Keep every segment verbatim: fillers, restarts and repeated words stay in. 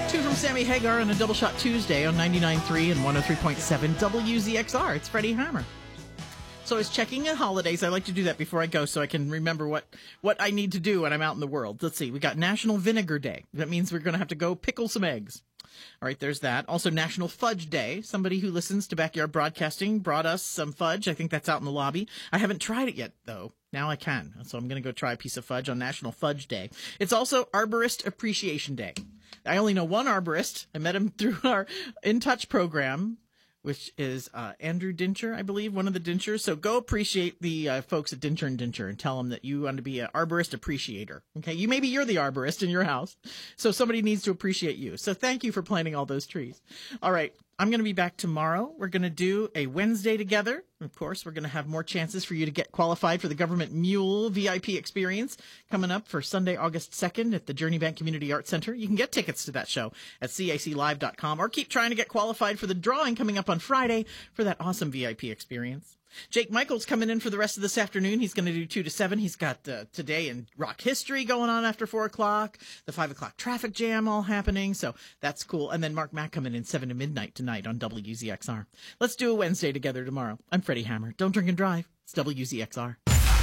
Two from Sammy Hagar on a Double Shot Tuesday on ninety-nine point three and one oh three point seven W Z X R. It's Freddie Hammer. So I was checking at holidays. I like to do that before I go so I can remember what, what I need to do when I'm out in the world. Let's see. We got National Vinegar Day. That means we're going to have to go pickle some eggs. All right, there's that. Also, National Fudge Day. Somebody who listens to Backyard Broadcasting brought us some fudge. I think that's out in the lobby. I haven't tried it yet, though. Now I can. So I'm going to go try a piece of fudge on National Fudge Day. It's also Arborist Appreciation Day. I only know one arborist. I met him through our In Touch program, which is uh, Andrew Dincher, I believe, one of the Dinchers. So go appreciate the uh, folks at Dincher and Dincher and tell them that you want to be an arborist appreciator. Okay, you maybe you're the arborist in your house, so somebody needs to appreciate you. So thank you for planting all those trees. All right, I'm going to be back tomorrow. We're going to do a Wednesday together. Of course, we're going to have more chances for you to get qualified for the Government Mule V I P experience coming up for Sunday, August second at the Journey Bank Community Arts Center. You can get tickets to that show at C A C live dot com or keep trying to get qualified for the drawing coming up on Friday for that awesome V I P experience. Jake Michael's coming in for the rest of this afternoon. He's going to do two to seven. He's got uh, Today in Rock History going on after four o'clock, the five o'clock traffic jam all happening. So that's cool. And then Mark Mack coming in seven to midnight tonight on W Z X R. Let's do a Wednesday together tomorrow. I'm Freddie Hammer. Don't drink and drive. It's W Z X R.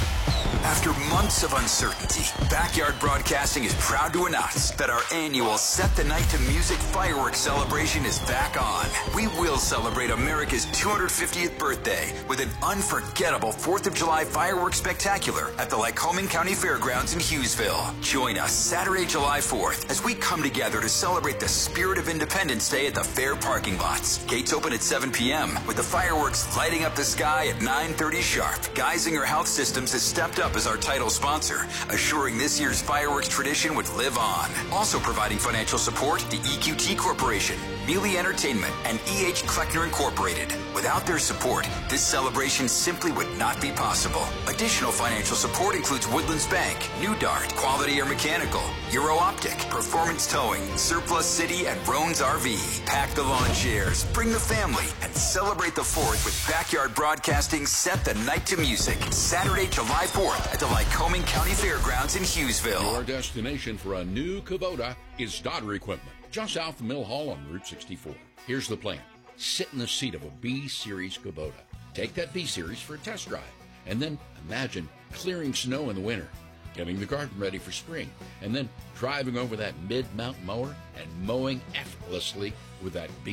After months of uncertainty, Backyard Broadcasting is proud to announce that our annual Set the Night to Music fireworks celebration is back on. We will celebrate America's two hundred fiftieth birthday with an unforgettable fourth of July fireworks spectacular at the Lycoming County Fairgrounds in Hughesville. Join us Saturday, July fourth, as we come together to celebrate the spirit of Independence Day at the fair parking lots. Gates open at seven p.m. with the fireworks lighting up the sky at nine thirty sharp. Geisinger Health Systems has stepped up as our title sponsor, assuring this year's fireworks tradition would live on. Also providing financial support, the E Q T Corporation, Mealy Entertainment, and E H Kleckner Incorporated. Without their support, this celebration simply would not be possible. Additional financial support includes Woodlands Bank, New Dart, Quality Air Mechanical, Euro Optic, Performance Towing, Surplus City, and Roan's R V. Pack the lawn chairs, bring the family, and celebrate the fourth with Backyard Broadcasting Set the Night to Music. Saturday, July fourth at the Lycoming County Fairgrounds in Hughesville. Your destination for a new Kubota is Stoddard Equipment, just south of Mill Hall on Route sixty-four. Here's the plan. Sit in the seat of a B-Series Kubota. Take that B-Series for a test drive. And then imagine clearing snow in the winter, getting the garden ready for spring, and then driving over that mid-mount mower and mowing effortlessly with that B